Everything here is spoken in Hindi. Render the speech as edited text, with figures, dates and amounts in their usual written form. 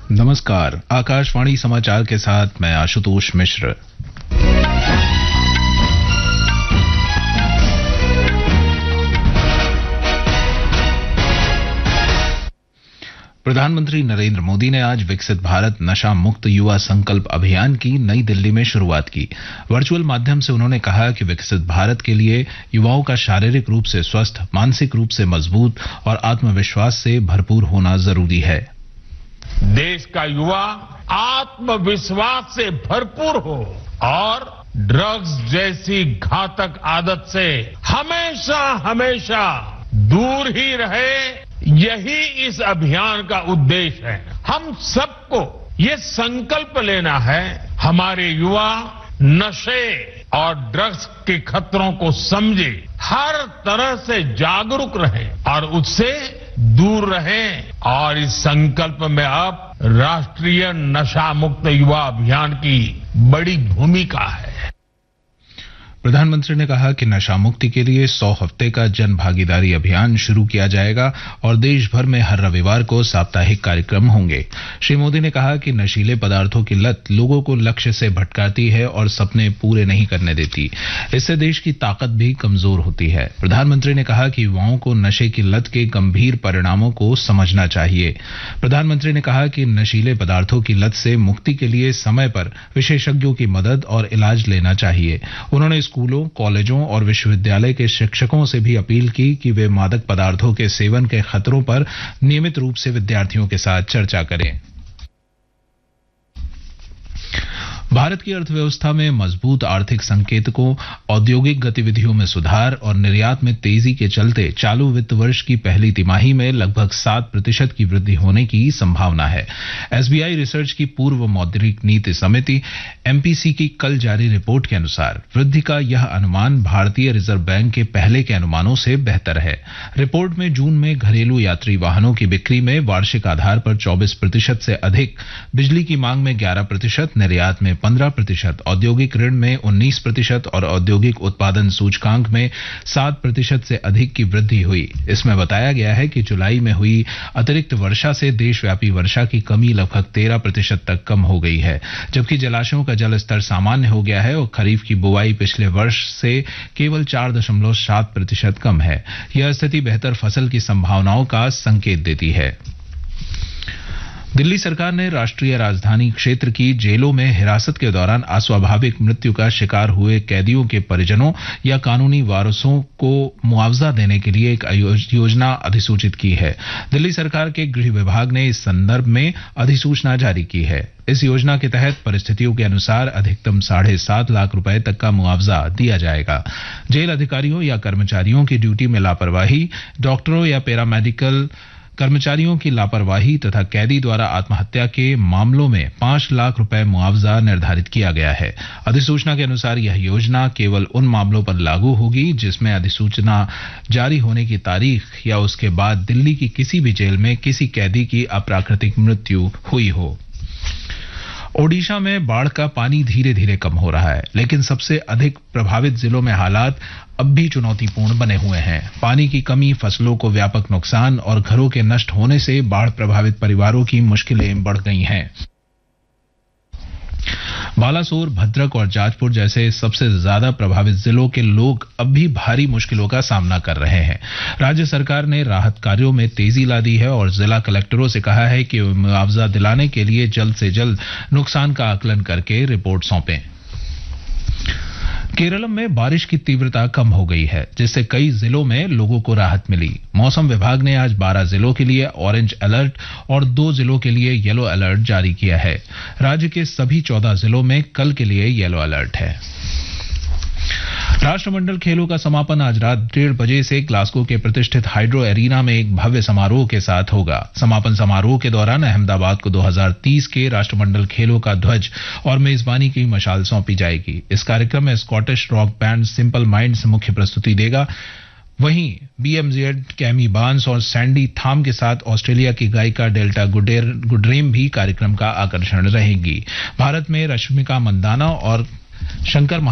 नमस्कार, आकाशवाणी समाचार के साथ मैं आशुतोष मिश्र। प्रधानमंत्री नरेंद्र मोदी ने आज विकसित भारत नशा मुक्त युवा संकल्प अभियान की नई दिल्ली में शुरुआत की। वर्चुअल माध्यम से उन्होंने कहा कि विकसित भारत के लिए युवाओं का शारीरिक रूप से स्वस्थ, मानसिक रूप से मजबूत और आत्मविश्वास से भरपूर होना जरूरी है। देश का युवा आत्मविश्वास से भरपूर हो और ड्रग्स जैसी घातक आदत से हमेशा दूर ही रहे, यही इस अभियान का उद्देश्य है। हम सबको ये संकल्प लेना है, हमारे युवा नशे और ड्रग्स के खतरों को समझे, हर तरह से जागरूक रहे और उससे दूर रहें। और इस संकल्प में अब राष्ट्रीय नशा मुक्त युवा अभियान की बड़ी भूमिका है। प्रधानमंत्री ने कहा कि नशा मुक्ति के लिए 100 हफ्ते का जन भागीदारी अभियान शुरू किया जाएगा और देश भर में हर रविवार को साप्ताहिक कार्यक्रम होंगे। श्री मोदी ने कहा कि नशीले पदार्थों की लत लोगों को लक्ष्य से भटकाती है और सपने पूरे नहीं करने देती। इससे देश की ताकत भी कमजोर होती है। प्रधानमंत्री ने कहा कि युवाओं को नशे की लत के गंभीर परिणामों को समझना चाहिए। प्रधानमंत्री ने कहा कि नशीले पदार्थों की लत से मुक्ति के लिए समय पर विशेषज्ञों की मदद और इलाज लेना चाहिए। उन्होंने स्कूलों, कॉलेजों और विश्वविद्यालय के शिक्षकों से भी अपील की कि वे मादक पदार्थों के सेवन के खतरों पर नियमित रूप से विद्यार्थियों के साथ चर्चा करें। भारत की अर्थव्यवस्था में मजबूत आर्थिक संकेतकों, औद्योगिक गतिविधियों में सुधार और निर्यात में तेजी के चलते चालू वित्त वर्ष की पहली तिमाही में लगभग 7% की वृद्धि होने की संभावना है। एसबीआई रिसर्च की पूर्व मौद्रिक नीति समिति एमपीसी की कल जारी रिपोर्ट के अनुसार वृद्धि का यह अनुमान भारतीय रिजर्व बैंक के पहले के अनुमानों से बेहतर है। रिपोर्ट में जून में घरेलू यात्री वाहनों की बिक्री में वार्षिक आधार पर 24% से अधिक, बिजली की मांग में 11%, निर्यात में 15%, औद्योगिक ऋण में 19% और औद्योगिक उत्पादन सूचकांक में 7% से अधिक की वृद्धि हुई। इसमें बताया गया है कि जुलाई में हुई अतिरिक्त वर्षा से देशव्यापी वर्षा की कमी लगभग 13% तक कम हो गई है, जबकि जलाशयों का जल स्तर सामान्य हो गया है और खरीफ की बुआई पिछले वर्ष से केवल 4.7% कम है। यह स्थिति बेहतर फसल की संभावनाओं का संकेत देती है। दिल्ली सरकार ने राष्ट्रीय राजधानी क्षेत्र की जेलों में हिरासत के दौरान अस्वाभाविक मृत्यु का शिकार हुए कैदियों के परिजनों या कानूनी वारसों को मुआवजा देने के लिए एक योजना अधिसूचित की है। दिल्ली सरकार के गृह विभाग ने इस संदर्भ में अधिसूचना जारी की है। इस योजना के तहत परिस्थितियों के अनुसार अधिकतम 7.5 लाख रुपए तक का मुआवजा दिया जाएगा। जेल अधिकारियों या कर्मचारियों की ड्यूटी में लापरवाही, डॉक्टरों या पैरामेडिकल कर्मचारियों की लापरवाही तथा कैदी द्वारा आत्महत्या के मामलों में 5 लाख रुपए मुआवजा निर्धारित किया गया है। अधिसूचना के अनुसार यह योजना केवल उन मामलों पर लागू होगी जिसमें अधिसूचना जारी होने की तारीख या उसके बाद दिल्ली की किसी भी जेल में किसी कैदी की अप्राकृतिक मृत्यु हुई हो। ओडिशा में बाढ़ का पानी धीरे धीरे कम हो रहा है, लेकिन सबसे अधिक प्रभावित जिलों में हालात अब भी चुनौतीपूर्ण बने हुए हैं। पानी की कमी, फसलों को व्यापक नुकसान और घरों के नष्ट होने से बाढ़ प्रभावित परिवारों की मुश्किलें बढ़ गई हैं। बालासोर, भद्रक और जाजपुर जैसे सबसे ज्यादा प्रभावित जिलों के लोग अब भी भारी मुश्किलों का सामना कर रहे हैं। राज्य सरकार ने राहत कार्यों में तेजी ला दी है और जिला कलेक्टरों से कहा है कि मुआवजा दिलाने के लिए जल्द से जल्द नुकसान का आकलन करके रिपोर्ट सौंपें। केरल में बारिश की तीव्रता कम हो गई है, जिससे कई जिलों में लोगों को राहत मिली। मौसम विभाग ने आज 12 जिलों के लिए ऑरेंज अलर्ट और 2 जिलों के लिए येलो अलर्ट जारी किया है। राज्य के सभी 14 जिलों में कल के लिए येलो अलर्ट है। राष्ट्रमंडल खेलों का समापन आज रात 1:30 बजे से ग्लासगो के प्रतिष्ठित हाइड्रो एरिना में एक भव्य समारोह के साथ होगा। समापन समारोह के दौरान अहमदाबाद को 2030 के राष्ट्रमंडल खेलों का ध्वज और मेजबानी की मशाल सौंपी जाएगी। इस कार्यक्रम में Scottish rock band simple minds मुख्य प्रस्तुति देगा। वहीं बीएमजेड, कैमी बार्न्स और सैंडी थाम के साथ ऑस्ट्रेलिया की गायिका डेल्टा गुडरेम भी कार्यक्रम का आकर्षण रहेंगी। भारत में रश्मिका मंदाना और शंकर